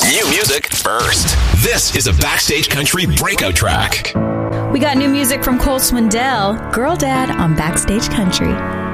New music first. This is a Backstage Country breakout track. We got new music from Cole Swindell, Girl Dad on Backstage Country.